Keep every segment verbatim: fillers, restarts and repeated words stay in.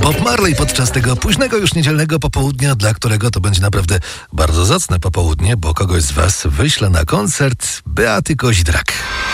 Bob Marley podczas tego późnego już niedzielnego popołudnia, dla którego to będzie naprawdę bardzo zacne popołudnie, bo kogoś z was wyślę na koncert Beaty Kozidrak.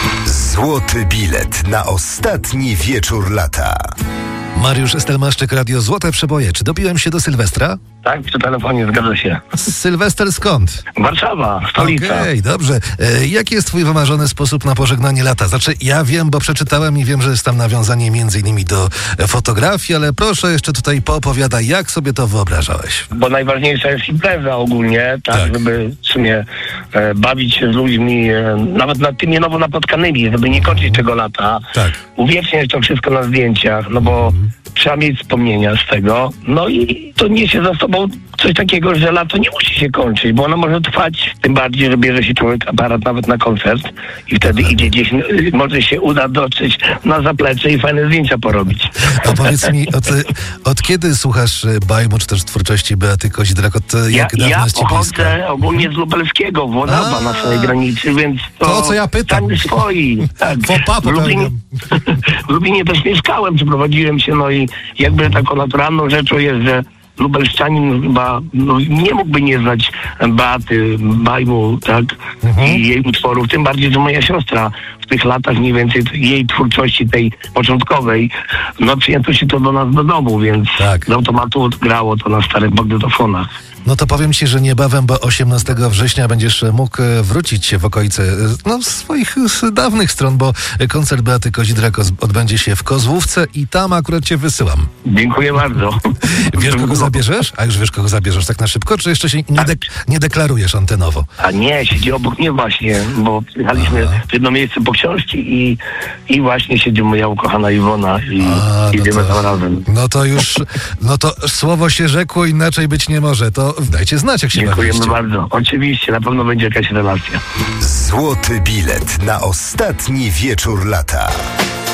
Złoty bilet na ostatni wieczór lata. Mariusz Estelmaszczyk, Radio Złote Przeboje. Czy dobiłem się do Sylwestra? Tak, przy telefonie, zgadza się. Sylwester skąd? Warszawa, stolica. Okej, okay, dobrze. E, jaki jest twój wymarzony sposób na pożegnanie lata? Znaczy, ja wiem, bo przeczytałem i wiem, że jest tam nawiązanie między innymi do fotografii, ale proszę jeszcze tutaj poopowiadaj, jak sobie to wyobrażałeś? Bo najważniejsza jest impreza ogólnie, tak, tak. żeby w sumie e, bawić się z ludźmi, e, nawet nad tymi nowo napotkanymi, żeby nie kończyć tego lata. Tak. Uwieczniać to wszystko na zdjęciach, no bo mhm. trzeba mieć wspomnienia z tego. No i to niesie za sobą coś takiego, że lato nie musi się kończyć, bo ono może trwać, tym bardziej, że bierze się człowiek aparat nawet na koncert i wtedy idzie gdzieś, może się uda dotrzeć na zaplecze i fajne zdjęcia porobić. A powiedz mi, od, od kiedy słuchasz bajmu, czy też twórczości Beaty Kozidrak? Od jak ja, dawno ja jest ci blisko? Ja ogólnie z Lubelskiego, Włodawa na swojej granicy, więc to... To, co ja pytam. swoi. Tak. W Lublinie, w Lublinie też mieszkałem, przeprowadziłem się, no i jakby taką naturalną rzeczą jest, że Lubelszczanin chyba no, nie mógłby nie znać Beaty, bajmu, tak, mhm. i jej utworów, tym bardziej, że moja siostra w tych latach mniej więcej jej twórczości tej początkowej, no przyjęto się to do nas do domu, więc tak. z automatu grało to na starych magnetofonach. No to powiem ci, że niebawem, bo osiemnastego września będziesz mógł wrócić się w okolice no, swoich dawnych stron, bo koncert Beaty Kozidrak odbędzie się w Kozłówce i tam akurat cię wysyłam. Dziękuję bardzo. Wiesz, kogo zabierzesz? A już wiesz, kogo zabierzesz tak na szybko, czy jeszcze się nie, dek- nie deklarujesz antenowo? A nie, siedzi obok mnie właśnie, bo przyjechaliśmy Aha. w jedno miejsce po książki i, i właśnie siedzi moja ukochana Iwona i A, idziemy no to, tam razem. No to już, no to słowo się rzekło, inaczej być nie może. To dajcie znać, jak się Dziękujemy bawiliście. bardzo. Oczywiście, na pewno będzie jakaś relacja. Złoty bilet na ostatni wieczór lata.